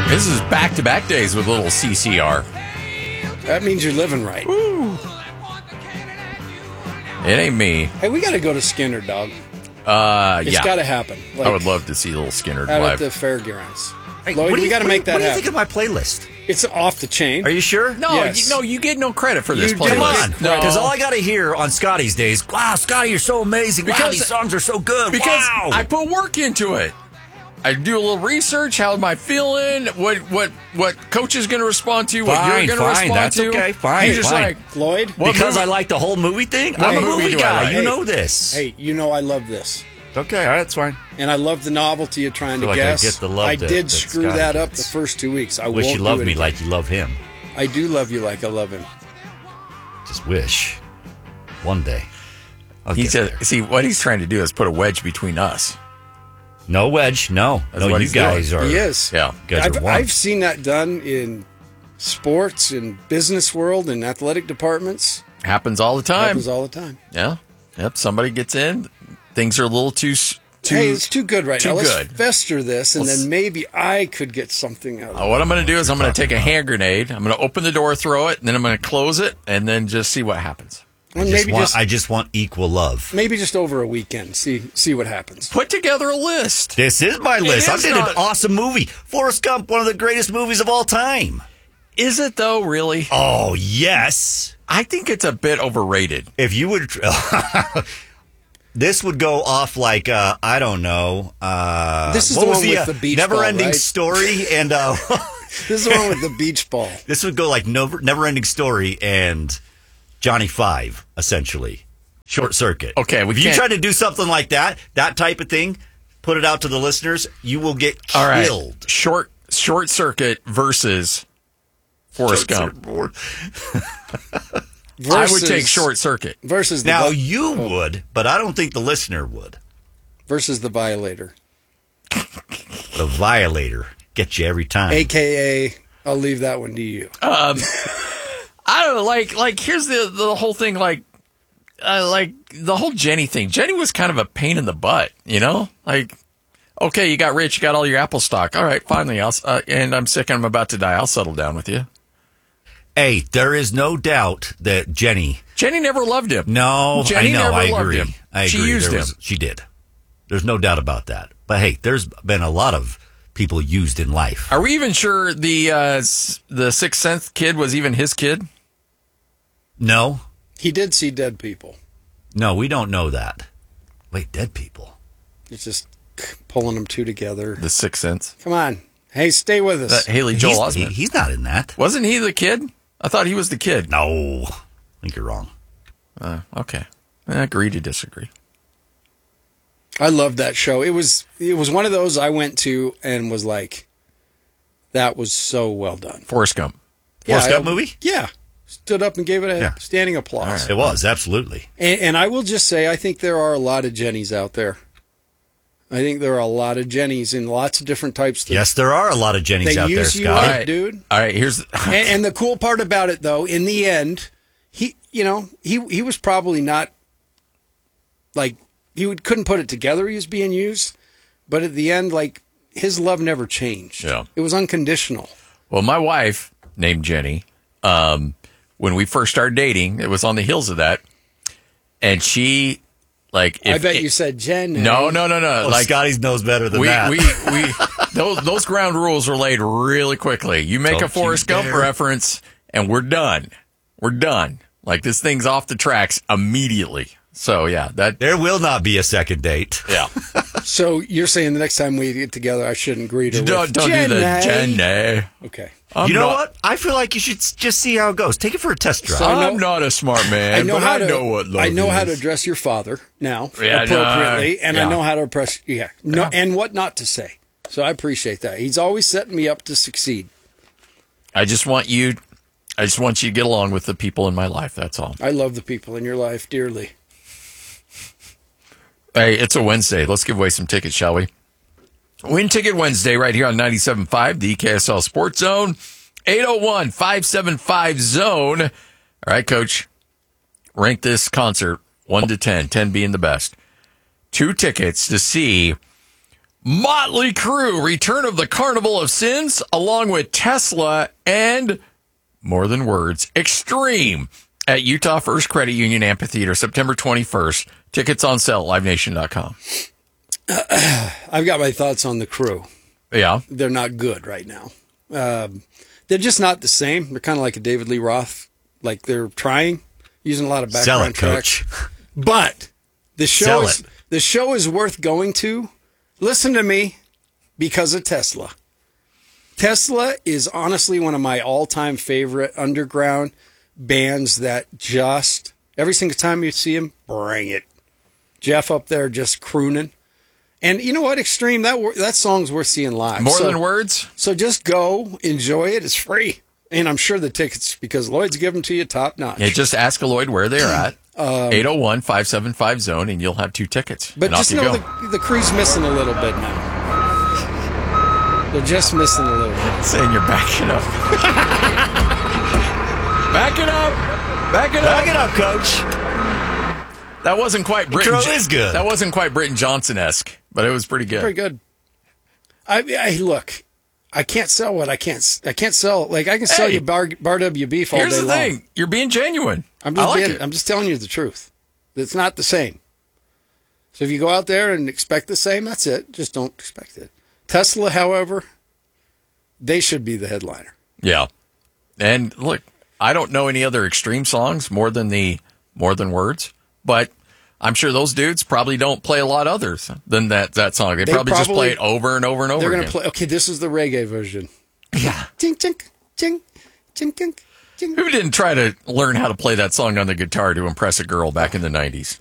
This is back-to-back days with little CCR. That means you're living right. Woo. It ain't me. Hey, we got to go to Skinner, dog. It's got to happen. I would love to see little Skinner out live. at the fairgrounds. Hey, Lloyd, we got to make that happen. What do you think of my playlist? It's off the chain. Are you sure? No, Yes. you get no credit for this You playlist. Come on. No. Because all I got to hear on Scotty's days, wow, Scotty, you're so amazing. Wow, Because- these songs are so good. Because wow. I put work into it. I do a little research. How am I feeling? What coach is going to respond to? What you're going to respond that's to? okay. Fine, He's just fine. like, Lloyd? What because movie- I like the whole movie thing? What I'm a movie movie do I guy. like? You Hey. know this. Hey, you know I love this. Okay, all right, that's fine. And I love the novelty of trying to I feel like I guess. get the love I that- did that screw Scotty that up gets. the first 2 weeks. I Wish won't you loved do it me again. like you love him. I do love you like I love him. Just wish. One day. I'll He get said, there. see, what he's trying to do is put a wedge between us. No wedge. No. That's No, what you he's guys doing. are. He is. Yeah. You guys are one. I've seen that done in sports, in business world, in athletic departments. Happens all the time. Happens all the time. Yeah. Yep. Somebody gets in. Things are a little too. Hey, it's too good right too now. Let's good. fester this, and Let's- then maybe I could get something out of it. What I'm going to do is I'm going to take a hand grenade. I'm going to open the door, throw it, and then I'm going to close it, and then just see what happens. And I just want equal love. maybe just over a weekend. See what happens. Put together a list. This is my list. I is did not- an awesome movie. Forrest Gump, one of the greatest movies of all time. Is it though? Really? Oh, yes. I think it's a bit overrated. If you would, this would go off like I don't know. This is what the was one with the beach ball, Never-Ending right? Story, and This is the one with the beach ball. this would go like Never-Ending Story and Johnny Five, essentially. Short Circuit. Okay, we if you can't- try to do something like that type of thing, put it out to the listeners, you will get All right. killed. Short Circuit versus Forrest Gump. I would take Short Circuit. versus the Now vi- you would, but I don't think the listener would. versus the Violator, The Violator gets you every time. aka I'll leave that one to you. I don't know, like here's the whole thing, like the whole Jenny thing. Jenny was kind of a pain in the butt, you know? Like, okay, you got rich, you got all your Apple stock. All right, finally, and I'm sick and I'm about to die. I'll settle down with you. Hey, there is no doubt that Jenny. Never loved him. No, Jenny I know. never I loved agree. him. I agree. She used him. She did. There's no doubt about that. But hey, there's been a lot of people used in life. Are we even sure the Sixth Sense kid was even his kid? No, He did see dead people. no, we don't know that. Wait, dead people. It's just pulling them two together. The Sixth Sense. Come on, hey, stay with us. Haley Joel Osment. He's not in that. Wasn't he the kid? I thought he was the kid. No, I think you're wrong. Okay. I agree to disagree. I loved that show. It was one of those I went to and was like, that was so well done. Forrest Gump. Forrest Gump movie? Yeah. Stood up and gave it a Yeah. standing applause. It was absolutely. And I will just say, I think there are a lot of Jennies out there. I think there are a lot of Jennies in lots of different types. Yes, there are a lot of Jennies They out there, use you Scott. up, dude. All right, here's And the cool part about it, though, in the end, he was probably not like couldn't put it together. He was being used, but at the end, like his love never changed. Yeah. It was unconditional. Well, my wife, named Jenny, when we first started dating, it was on the heels of that. And she, like... I bet you said Jen. No. Oh, Like, Scotty's knows better than we that. those ground rules were laid really quickly. You make Don't a Forrest you Gump dare. reference, and we're done. We're done. Like, this thing's off the tracks immediately. So, yeah, that... There will not be a second date. Yeah. So you're saying the next time we get together, I shouldn't greet her Don't with do the Jenny. Okay. You know what? I feel like you should just see how it goes. Take it for a test drive. So I know- I'm not a smart man, but I know what love I know how to is. address your father now Yeah, appropriately, and yeah. I know how to address and what not to say. So I appreciate that. He's always setting me up to succeed. I just want you to get along with the people in my life. That's all. I love the people in your life dearly. Hey, it's a Wednesday. Let's give away some tickets, shall we? Win Ticket Wednesday right here on 97.5, the KSL Sports Zone, 801-575-ZONE. All right, Coach, rank this concert 1 to 10, 10 being the best. 2 tickets to see Motley Crue, Return of the Carnival of Sins, along with Tesla and More Than Words, Extreme at Utah First Credit Union Amphitheater, September 21st. Tickets on sale at livenation.com. I've got my thoughts on the Crew. Yeah. They're not good right now. They're just not the same. They're kind of like a David Lee Roth. Like they're trying, using a lot of Sell background it, tracks. Coach. But the Sell show is worth going to. Listen to me, because of Tesla. Tesla is honestly one of my all-time favorite underground bands that just, every single time you see him, bring it. Jeff up there just crooning. And you know what, Extreme, that song's worth seeing live. More Than Words? So just go, enjoy it. It's free. And I'm sure the tickets, because Lloyd's give them to you top notch. Yeah, just ask Lloyd where they're at. 801-575-ZONE, and you'll have 2 tickets. But and just off you know go. the Crew's missing a little bit now. They're just missing a little bit. Saying you're backing up. Back it up. Back it up. Back it up, Coach. That wasn't quite Britton. Crow is good. That wasn't quite Britton Johnson-esque, but it was pretty good. Pretty good. I look, I can't sell what I can't sell. Like I can sell Hey, you bar W beef all Here's day the long. thing. You're being genuine. I'm I just telling you the truth. It's not the same. So if you go out there and expect the same, that's it. Just don't expect it. Tesla, however, they should be the headliner. Yeah. And look, I don't know any other Extreme songs more than Words, but I'm sure those dudes probably don't play a lot others than that song. They probably just play it over and over and over They're again. going to play. Okay, this is the reggae version. Yeah. Ching ching ching ching ching ching. Who didn't try to learn how to play that song on the guitar to impress a girl back in the 90s?